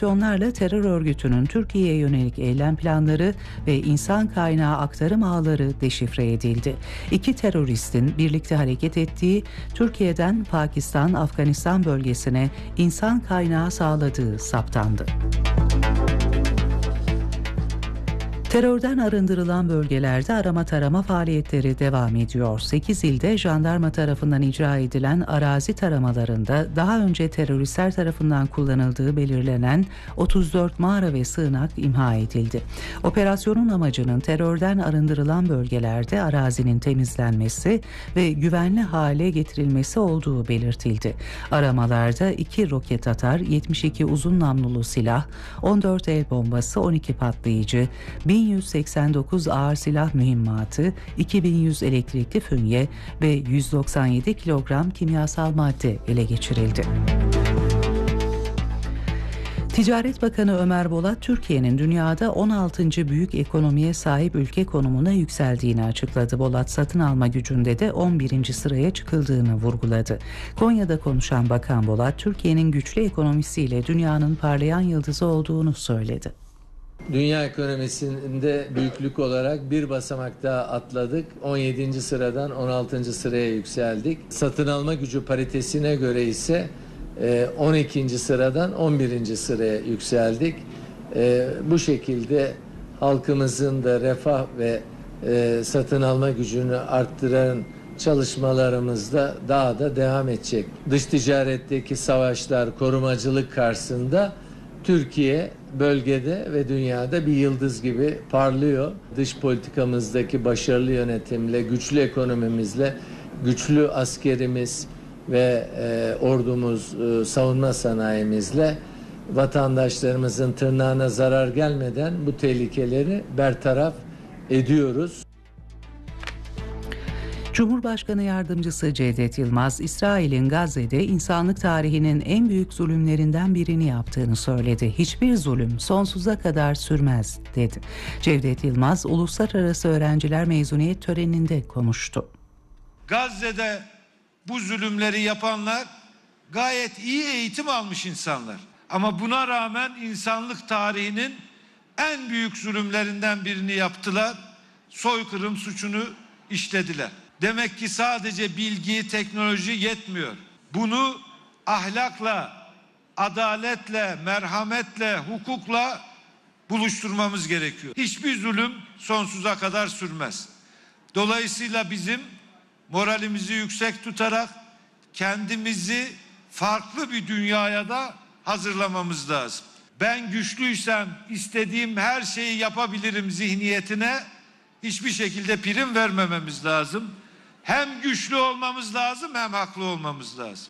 operasyonlarla terör örgütünün Türkiye'ye yönelik eylem planları ve insan kaynağı aktarım ağları deşifre edildi. İki teröristin birlikte hareket ettiği Türkiye'den Pakistan, Afganistan bölgesine insan kaynağı sağladığı saptandı. Terörden arındırılan bölgelerde arama tarama faaliyetleri devam ediyor. 8 ilde jandarma tarafından icra edilen arazi taramalarında daha önce teröristler tarafından kullanıldığı belirlenen 34 mağara ve sığınak imha edildi. Operasyonun amacının terörden arındırılan bölgelerde arazinin temizlenmesi ve güvenli hale getirilmesi olduğu belirtildi. Aramalarda 2 roket atar, 72 uzun namlulu silah, 14 el bombası, 12 patlayıcı, 1189 ağır silah mühimmatı, 2100 elektrikli fünye ve 197 kilogram kimyasal madde ele geçirildi. Ticaret Bakanı Ömer Bolat, Türkiye'nin dünyada 16. büyük ekonomiye sahip ülke konumuna yükseldiğini açıkladı. Bolat, satın alma gücünde de 11. sıraya çıkıldığını vurguladı. Konya'da konuşan Bakan Bolat, Türkiye'nin güçlü ekonomisiyle dünyanın parlayan yıldızı olduğunu söyledi. Dünya ekonomisinde büyüklük olarak bir basamak daha atladık. 17. sıradan 16. sıraya yükseldik. Satın alma gücü paritesine göre ise 12. sıradan 11. sıraya yükseldik. Bu şekilde halkımızın da refah ve satın alma gücünü arttıran çalışmalarımızda daha da devam edecek. Dış ticaretteki savaşlar, korumacılık karşısında Türkiye bölgede ve dünyada bir yıldız gibi parlıyor. Dış politikamızdaki başarılı yönetimle, güçlü ekonomimizle, güçlü askerimiz ve ordumuz, savunma sanayimizle vatandaşlarımızın tırnağına zarar gelmeden bu tehlikeleri bertaraf ediyoruz. Cumhurbaşkanı Yardımcısı Cevdet Yılmaz, İsrail'in Gazze'de insanlık tarihinin en büyük zulümlerinden birini yaptığını söyledi. Hiçbir zulüm sonsuza kadar sürmez, dedi. Cevdet Yılmaz, uluslararası öğrenciler mezuniyet töreninde konuştu. Gazze'de bu zulümleri yapanlar gayet iyi eğitim almış insanlar. Ama buna rağmen insanlık tarihinin en büyük zulümlerinden birini yaptılar. Soykırım suçunu işlediler. Demek ki sadece bilgi, teknoloji yetmiyor. Bunu ahlakla, adaletle, merhametle, hukukla buluşturmamız gerekiyor. Hiçbir zulüm sonsuza kadar sürmez. Dolayısıyla bizim moralimizi yüksek tutarak kendimizi farklı bir dünyaya da hazırlamamız lazım. Ben güçlüysem istediğim her şeyi yapabilirim zihniyetine hiçbir şekilde prim vermememiz lazım. Hem güçlü olmamız lazım hem haklı olmamız lazım.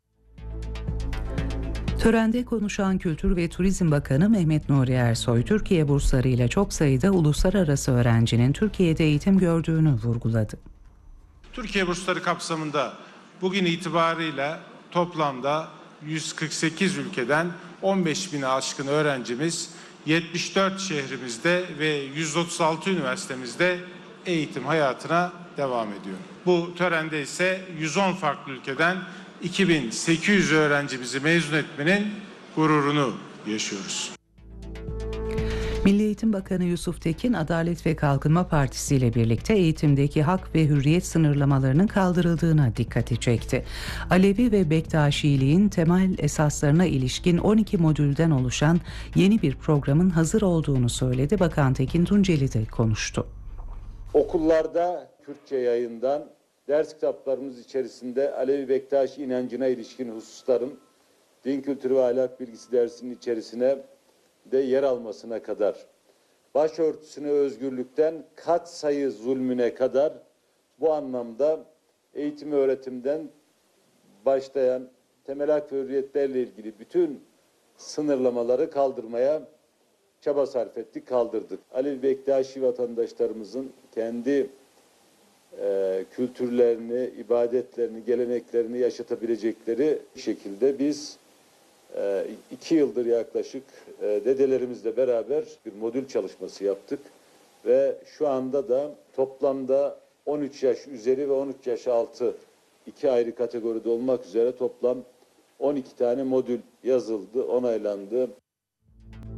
Törende konuşan Kültür ve Turizm Bakanı Mehmet Nuri Ersoy, Türkiye burslarıyla çok sayıda uluslararası öğrencinin Türkiye'de eğitim gördüğünü vurguladı. Türkiye bursları kapsamında bugün itibarıyla toplamda 148 ülkeden 15.000'e aşkın öğrencimiz 74 şehrimizde ve 136 üniversitemizde eğitim hayatına devam ediyor. Bu törende ise 110 farklı ülkeden 2800 öğrencimizi mezun etmenin gururunu yaşıyoruz. Milli Eğitim Bakanı Yusuf Tekin, Adalet ve Kalkınma Partisi ile birlikte eğitimdeki hak ve hürriyet sınırlamalarının kaldırıldığına dikkati çekti. Alevi ve Bektaşiliğin temel esaslarına ilişkin 12 modülden oluşan yeni bir programın hazır olduğunu söyledi. Bakan Tekin Tunceli de konuştu. Okullarda Kürtçe yayından ders kitaplarımız içerisinde Alevi Bektaşi inancına ilişkin hususların din kültürü ve ahlak bilgisi dersinin içerisine de yer almasına kadar, başörtüsüne özgürlükten katsayı zulmüne kadar bu anlamda eğitim öğretimden başlayan temel hak ve hürriyetlerle ilgili bütün sınırlamaları kaldırmaya çaba sarf ettik, kaldırdık. Alevi Bektaşi vatandaşlarımızın kendi kültürlerini, ibadetlerini, geleneklerini yaşatabilecekleri şekilde biz 2 yıldır yaklaşık dedelerimizle beraber bir modül çalışması yaptık ve şu anda da toplamda 13 yaş üzeri ve 13 yaş altı 2 ayrı kategoride olmak üzere toplam 12 tane modül yazıldı, onaylandı.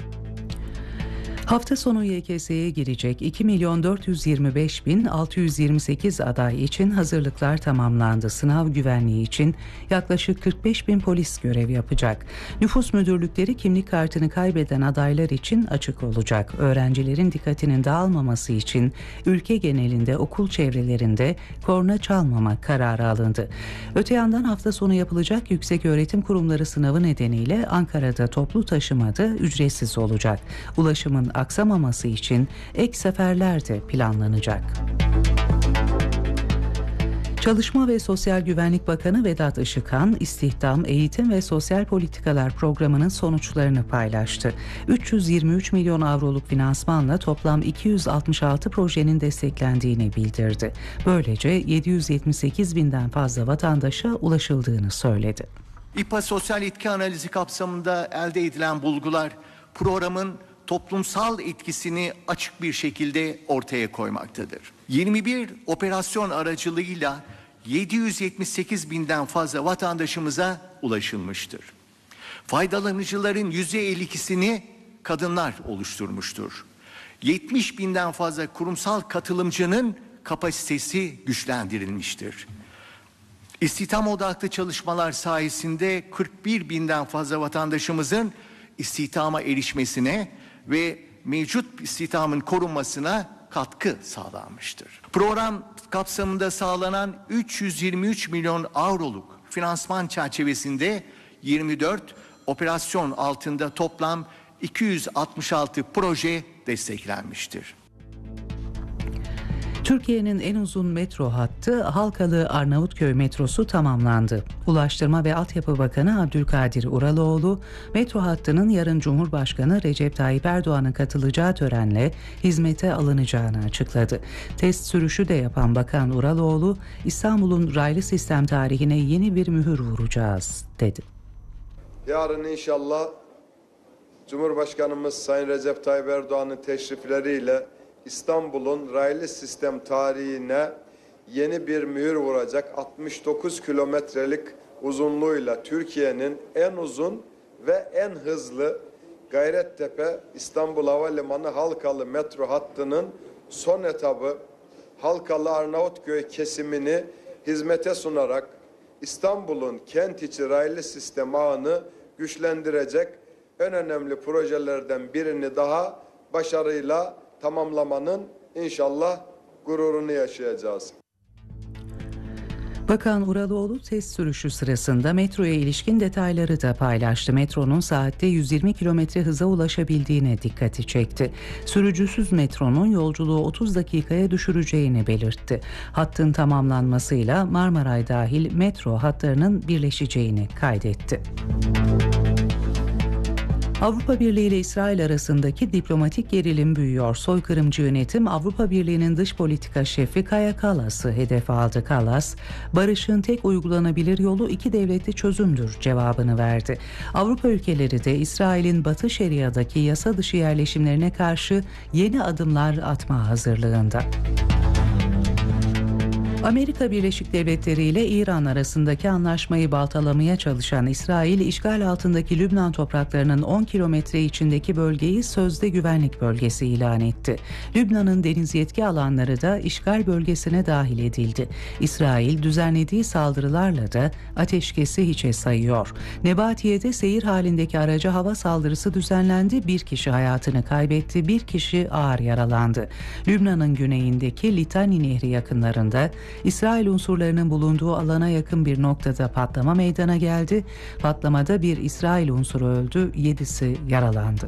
Hafta sonu YKS'ye girecek 2.425.628 aday için hazırlıklar tamamlandı. Sınav güvenliği için yaklaşık 45.000 polis görev yapacak. Nüfus müdürlükleri kimlik kartını kaybeden adaylar için açık olacak. Öğrencilerin dikkatinin dağılmaması için ülke genelinde okul çevrelerinde korna çalmama kararı alındı. Öte yandan hafta sonu yapılacak yükseköğretim kurumları sınavı nedeniyle Ankara'da toplu taşıma da ücretsiz olacak. Ulaşımın aksamaması için ek seferler de planlanacak. Çalışma ve Sosyal Güvenlik Bakanı Vedat Işıkhan, İstihdam, Eğitim ve Sosyal Politikalar Programı'nın sonuçlarını paylaştı. 323 milyon avroluk finansmanla toplam 266 projenin desteklendiğini bildirdi. Böylece 778 binden fazla vatandaşa ulaşıldığını söyledi. İPA sosyal etki analizi kapsamında elde edilen bulgular programın toplumsal etkisini açık bir şekilde ortaya koymaktadır. 21 operasyon aracılığıyla 778 binden fazla vatandaşımıza ulaşılmıştır. Faydalanıcıların %52'sini kadınlar oluşturmuştur. 70 binden fazla kurumsal katılımcının kapasitesi güçlendirilmiştir. İstihdam odaklı çalışmalar sayesinde 41 binden fazla vatandaşımızın istihdama erişmesine ve mevcut istihdamın korunmasına katkı sağlanmıştır. Program kapsamında sağlanan 323 milyon avroluk finansman çerçevesinde 24 operasyon altında toplam 266 proje desteklenmiştir. Türkiye'nin en uzun metro hattı Halkalı-Arnavutköy metrosu tamamlandı. Ulaştırma ve Altyapı Bakanı Abdülkadir Uraloğlu, metro hattının yarın Cumhurbaşkanı Recep Tayyip Erdoğan'ın katılacağı törenle hizmete alınacağını açıkladı. Test sürüşü de yapan Bakan Uraloğlu, İstanbul'un raylı sistem tarihine yeni bir mühür vuracağız, dedi. Yarın inşallah Cumhurbaşkanımız Sayın Recep Tayyip Erdoğan'ın teşrifleriyle İstanbul'un raylı sistem tarihine yeni bir mühür vuracak. 69 kilometrelik uzunluğuyla Türkiye'nin en uzun ve en hızlı Gayrettepe İstanbul Havalimanı Halkalı metro hattının son etabı Halkalı Arnavutköy kesimini hizmete sunarak İstanbul'un kent içi raylı sistem ağını güçlendirecek en önemli projelerden birini daha başarıyla tamamlamanın inşallah gururunu yaşayacağız. Bakan Uraloğlu test sürüşü sırasında metroya ilişkin detayları da paylaştı. Metronun saatte 120 kilometre hıza ulaşabildiğine dikkati çekti. Sürücüsüz metronun yolculuğu 30 dakikaya düşüreceğini belirtti. Hattın tamamlanmasıyla Marmaray dahil metro hatlarının birleşeceğini kaydetti. Avrupa Birliği ile İsrail arasındaki diplomatik gerilim büyüyor. Soykırımcı yönetim Avrupa Birliği'nin dış politika şefi Kaja Kallas'ı hedef aldı. Kallas, barışın tek uygulanabilir yolu iki devletli çözümdür cevabını verdi. Avrupa ülkeleri de İsrail'in Batı Şeria'daki yasa dışı yerleşimlerine karşı yeni adımlar atma hazırlığında. Amerika Birleşik Devletleri ile İran arasındaki anlaşmayı baltalamaya çalışan İsrail, işgal altındaki Lübnan topraklarının 10 kilometre içindeki bölgeyi sözde güvenlik bölgesi ilan etti. Lübnan'ın deniz yetki alanları da işgal bölgesine dahil edildi. İsrail düzenlediği saldırılarla da ateşkesi hiçe sayıyor. Nebatiye'de seyir halindeki araca hava saldırısı düzenlendi. Bir kişi hayatını kaybetti, bir kişi ağır yaralandı. Lübnan'ın güneyindeki Litani Nehri yakınlarında İsrail unsurlarının bulunduğu alana yakın bir noktada patlama meydana geldi. Patlamada bir İsrail unsuru öldü, 7'si yaralandı.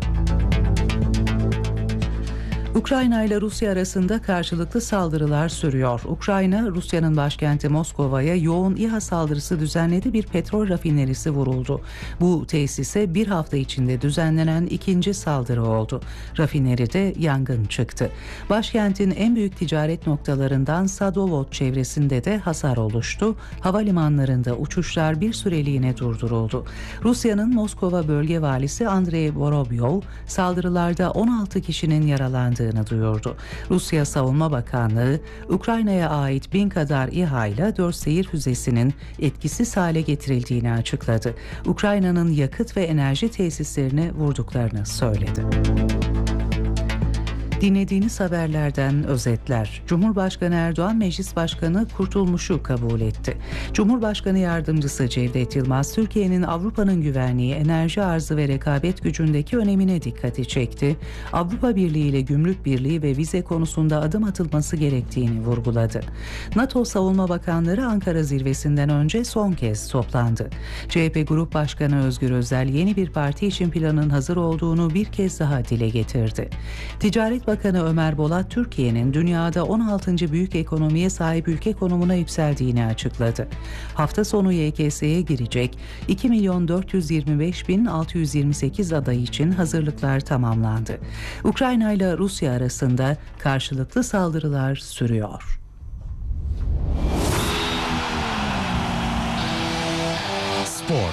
Ukrayna ile Rusya arasında karşılıklı saldırılar sürüyor. Ukrayna, Rusya'nın başkenti Moskova'ya yoğun İHA saldırısı düzenledi, bir petrol rafinerisi vuruldu. Bu tesise bir hafta içinde düzenlenen ikinci saldırı oldu. Rafineride yangın çıktı. Başkentin en büyük ticaret noktalarından Sadovod çevresinde de hasar oluştu. Havalimanlarında uçuşlar bir süreliğine durduruldu. Rusya'nın Moskova bölge valisi Andrei Vorobyov, saldırılarda 16 kişinin yaralandığını duyurdu. Rusya Savunma Bakanlığı, Ukrayna'ya ait 1000 kadar İHA ile 4 seyir füzesinin etkisiz hale getirildiğini açıkladı. Ukrayna'nın yakıt ve enerji tesislerini vurduklarını söyledi. Dinlediğiniz haberlerden özetler. Cumhurbaşkanı Erdoğan, Meclis Başkanı Kurtulmuş'u kabul etti. Cumhurbaşkanı Yardımcısı Cevdet Yılmaz, Türkiye'nin Avrupa'nın güvenliği, enerji arzı ve rekabet gücündeki önemine dikkati çekti. Avrupa Birliği ile Gümrük Birliği ve vize konusunda adım atılması gerektiğini vurguladı. NATO Savunma Bakanları Ankara zirvesinden önce son kez toplandı. CHP Grup Başkanı Özgür Özel, yeni bir parti için planın hazır olduğunu bir kez daha dile getirdi. Ticaret Bakanı Ömer Bolat, Türkiye'nin dünyada 16. büyük ekonomiye sahip ülke konumuna yükseldiğini açıkladı. Hafta sonu YKS'ye girecek 2.425.628 aday için hazırlıklar tamamlandı. Ukrayna ile Rusya arasında karşılıklı saldırılar sürüyor. Spor.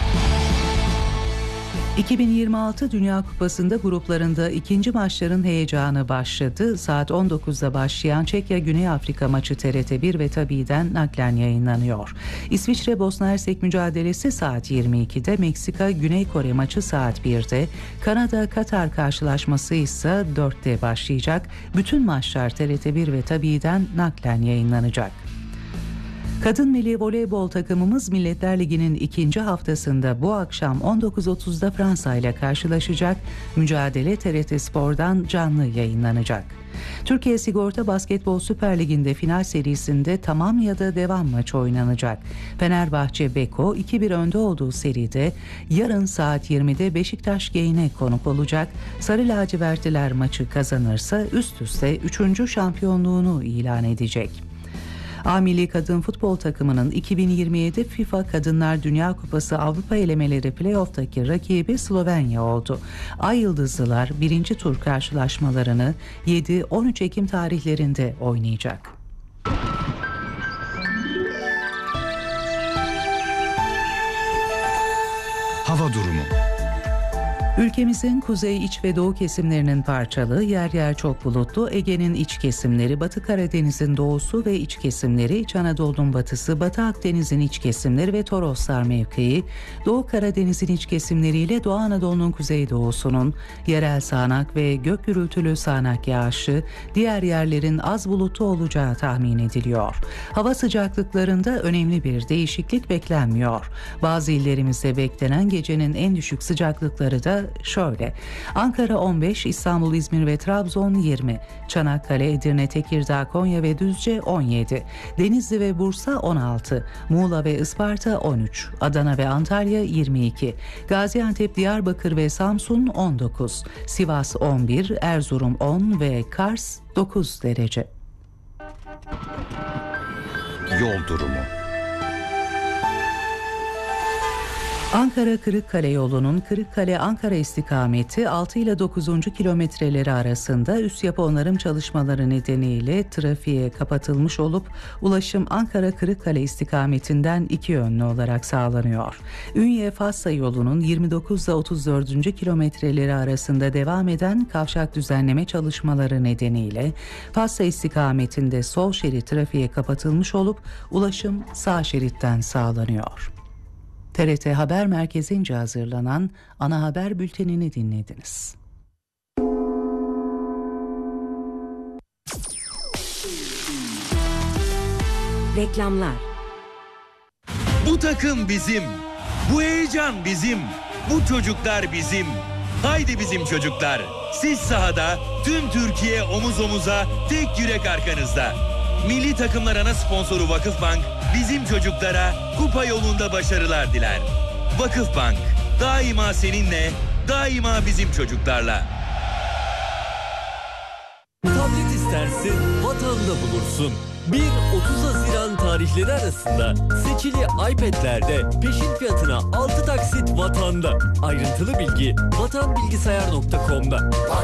2026 Dünya Kupası'nda gruplarında ikinci maçların heyecanı başladı. Saat 19'da başlayan Çekya-Güney Afrika maçı TRT1 ve Tabi'den naklen yayınlanıyor. İsviçre-Bosna Hersek mücadelesi saat 22'de, Meksika-Güney Kore maçı saat 1'de, Kanada-Katar karşılaşması ise 4'te başlayacak. Bütün maçlar TRT1 ve Tabi'den naklen yayınlanacak. Kadın milli voleybol takımımız Milletler Ligi'nin ikinci haftasında bu akşam 19.30'da Fransa ile karşılaşacak. Mücadele TRT Spor'dan canlı yayınlanacak. Türkiye Sigorta Basketbol Süper Ligi'nde final serisinde tamam ya da devam maçı oynanacak. Fenerbahçe Beko 2-1 önde olduğu seride yarın saat 20'de Beşiktaş Gain'e konuk olacak. Sarı lacivertliler maçı kazanırsa üst üste 3. şampiyonluğunu ilan edecek. A Milli Kadın Futbol takımının 2027 FIFA Kadınlar Dünya Kupası Avrupa elemeleri playoff'taki rakibi Slovenya oldu. Ay Yıldızlılar 1. tur karşılaşmalarını 7-13 Ekim tarihlerinde oynayacak. Hava durumu. Ülkemizin kuzey, iç ve doğu kesimlerinin parçalı, yer yer çok bulutlu, Ege'nin iç kesimleri, Batı Karadeniz'in doğusu ve iç kesimleri, İç Anadolu'nun batısı, Batı Akdeniz'in iç kesimleri ve Toroslar mevkii, Doğu Karadeniz'in iç kesimleriyle Doğu Anadolu'nun kuzeydoğusunun yerel sağanak ve gök gürültülü sağanak yağışı, diğer yerlerin az bulutlu olacağı tahmin ediliyor. Hava sıcaklıklarında önemli bir değişiklik beklenmiyor. Bazı illerimizde beklenen gecenin en düşük sıcaklıkları da şöyle: Ankara 15, İstanbul, İzmir ve Trabzon 20, Çanakkale, Edirne, Tekirdağ, Konya ve Düzce 17, Denizli ve Bursa 16, Muğla ve Isparta 13, Adana ve Antalya 22, Gaziantep, Diyarbakır ve Samsun 19, Sivas 11, Erzurum 10 ve Kars 9 derece. Yol durumu. Ankara-Kırıkkale yolunun Kırıkkale-Ankara istikameti 6 ile 9. kilometreleri arasında üst yapı onarım çalışmaları nedeniyle trafiğe kapatılmış olup ulaşım Ankara-Kırıkkale istikametinden iki yönlü olarak sağlanıyor. Ünye-Fatsa yolunun 29 ile 34. kilometreleri arasında devam eden kavşak düzenleme çalışmaları nedeniyle Fatsa istikametinde sol şerit trafiğe kapatılmış olup ulaşım sağ şeritten sağlanıyor. TRT Haber Merkezi'nce hazırlanan ana haber bültenini dinlediniz. Reklamlar. Bu takım bizim. Bu heyecan bizim. Bu çocuklar bizim. Haydi bizim çocuklar. Siz sahada, tüm Türkiye omuz omuza, tek yürek arkanızda. Milli takımlar ana sponsoru Vakıfbank bizim çocuklara kupa yolunda başarılar diler. Vakıfbank, daima seninle, daima bizim çocuklarla. Tablet istersin, vatanda bulursun. 1-30 Haziran tarihleri arasında seçili iPad'lerde peşin fiyatına 6 taksit vatanda. Ayrıntılı bilgi vatanbilgisayar.com'da.